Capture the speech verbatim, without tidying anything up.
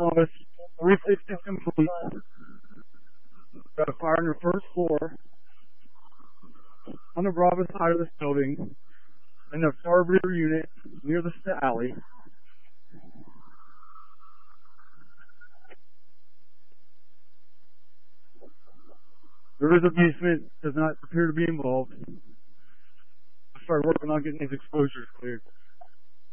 Thomas, three sixty complete. Got a fire on your first floor, on the Bravo side of this building, in the far rear unit, near the alley. There is a basement, does not appear to be involved. I started working on getting these exposures cleared.